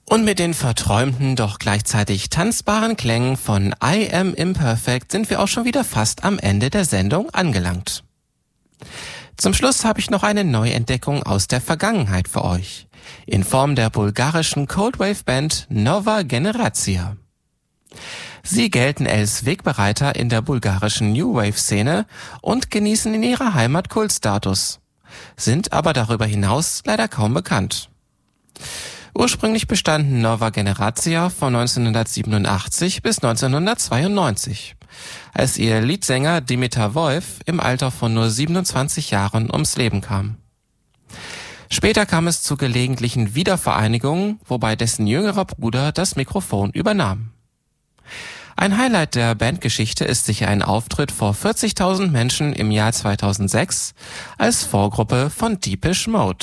Und mit den verträumten, doch gleichzeitig tanzbaren Klängen von I Am Imperfect sind wir auch schon wieder fast am Ende der Sendung angelangt. Zum Schluss habe ich noch eine Neuentdeckung aus der Vergangenheit für euch, in Form der bulgarischen Coldwave-Band Nova Generacija. Sie gelten als Wegbereiter in der bulgarischen New Wave-Szene und genießen in ihrer Heimat Kultstatus, sind aber darüber hinaus leider kaum bekannt. Ursprünglich bestanden Nova Generacija von 1987 bis 1992, als ihr Leadsänger Dimitar Wolf im Alter von nur 27 Jahren ums Leben kam. Später kam es zu gelegentlichen Wiedervereinigungen, wobei dessen jüngerer Bruder das Mikrofon übernahm. Ein Highlight der Bandgeschichte ist sicher ein Auftritt vor 40.000 Menschen im Jahr 2006 als Vorgruppe von Depeche Mode.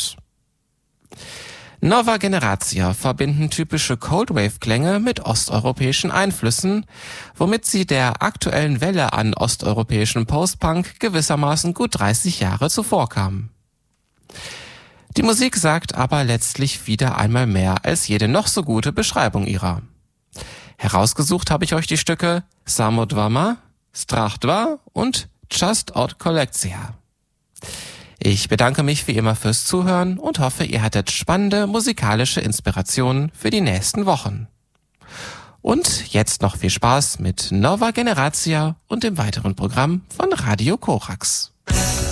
Nova Generacija verbinden typische Coldwave-Klänge mit osteuropäischen Einflüssen, womit sie der aktuellen Welle an osteuropäischem Post-Punk gewissermaßen gut 30 Jahre zuvor kamen. Die Musik sagt aber letztlich wieder einmal mehr als jede noch so gute Beschreibung ihrer. Herausgesucht habe ich euch die Stücke Samo Dvama, Strach Dva und Just Od Kolekcija. Ich bedanke mich wie immer fürs Zuhören und hoffe, ihr hattet spannende musikalische Inspirationen für die nächsten Wochen. Und jetzt noch viel Spaß mit Nova Generacija und dem weiteren Programm von Radio Korax.